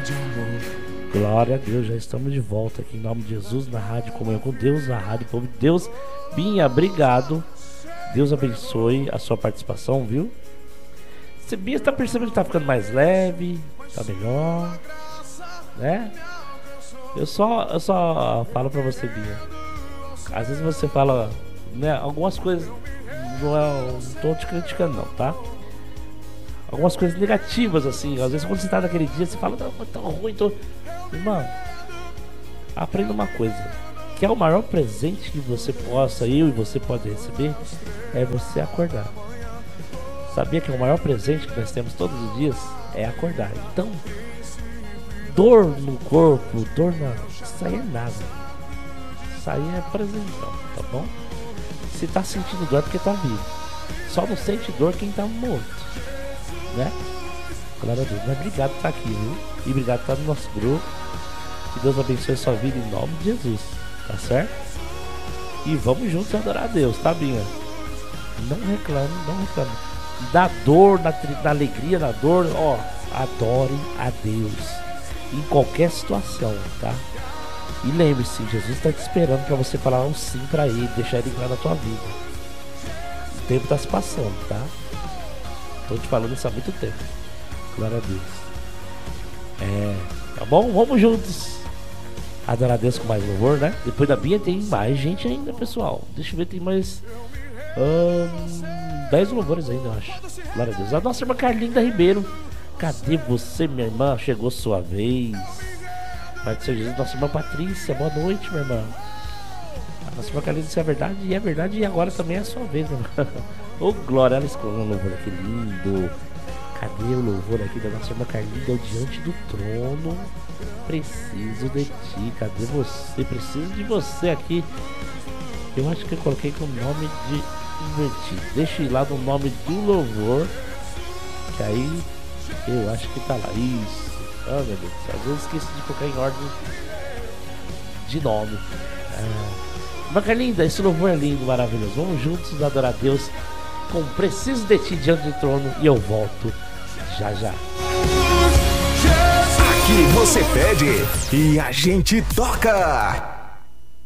Glória a Deus, já estamos de volta aqui em nome de Jesus na Rádio Comunhão com Deus, na Rádio Povo de Deus. Binha, obrigado. Deus abençoe a sua participação, viu? Você, Binha, tá percebendo que tá ficando mais leve, tá melhor, né? Eu só falo pra você, Binha. Às vezes você fala, né, algumas coisas, não tô te criticando não, tá? Algumas coisas negativas assim, às vezes quando você tá naquele dia, você fala, não, tá ruim, tô... Irmão, aprenda uma coisa, que é o maior presente que você possa, eu e você pode receber, é você acordar. Sabia que o maior presente que nós temos todos os dias é acordar. Então, dor no corpo, dor na... isso aí é nada. Isso aí é presentão, tá bom? Se tá sentindo dor é porque tá vivo. Só não sente dor quem tá morto, né? Glória a Deus. Mas obrigado por estar aqui, viu? E obrigado por estar no nosso grupo. Que Deus abençoe a sua vida em nome de Jesus, tá certo? E vamos juntos adorar a Deus, tá, Binha? Não reclame, não reclame. Da dor, da alegria, da dor, ó, adore a Deus em qualquer situação, tá? E lembre-se, Jesus está te esperando para você falar um sim para Ele, deixar Ele entrar na tua vida. O tempo está se passando, tá? Tô te falando isso há muito tempo. Glória a Deus. Tá bom? Vamos juntos adorar a Deus com mais louvor, né? Depois da Bia tem mais gente ainda, pessoal. Deixa eu ver, tem mais 10 louvores ainda, eu acho. Glória a Deus. A nossa irmã Carlinda Ribeiro, cadê você, minha irmã? Chegou sua vez. Pai do Senhor Jesus. Nossa irmã Patrícia, boa noite, minha irmã. A nossa irmã Carlinda, isso é verdade, e agora também é a sua vez, minha irmã. Ô, glória, ela escolheu um louvor aqui lindo. Cadê o louvor aqui da nossa irmã Carlinda? Eu diante do trono, preciso de ti. Cadê você? Preciso de você aqui. Eu acho que eu coloquei com o nome de invertido. Deixa eu ir lá no nome do louvor, que aí eu acho que tá lá. Isso. Ah, meu Deus. Às vezes esqueço de colocar em ordem de nome. Irmã Carlinda, esse louvor é lindo, maravilhoso. Vamos juntos adorar a Deus com Preciso de Ti diante do trono. E eu volto já já. Aqui você pede e a gente toca.